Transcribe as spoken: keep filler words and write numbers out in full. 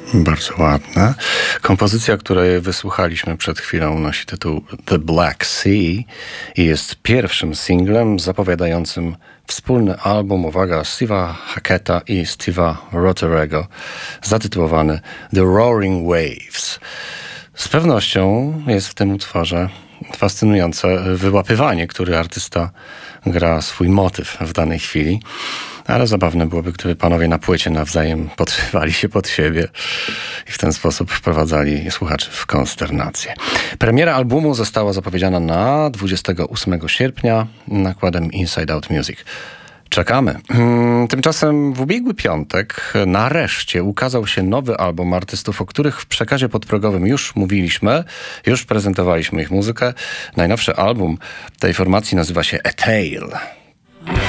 Bardzo ładne. Kompozycja, której wysłuchaliśmy przed chwilą, nosi tytuł The Black Sea i jest pierwszym singlem zapowiadającym wspólny album, uwaga, Steve'a Hacketta i Steve'a Rotherego, zatytułowany The Roaring Waves. Z pewnością jest w tym utworze fascynujące wyłapywanie, który artysta gra swój motyw w danej chwili. Ale zabawne byłoby, gdyby panowie na płycie nawzajem podszywali się pod siebie i w ten sposób wprowadzali słuchaczy w konsternację. Premiera albumu została zapowiedziana na dwudziestego ósmego sierpnia nakładem Inside Out Music. Czekamy. Tymczasem w ubiegły piątek nareszcie ukazał się nowy album artystów, o których w przekazie podprogowym już mówiliśmy, już prezentowaliśmy ich muzykę. Najnowszy album tej formacji nazywa się A Tale.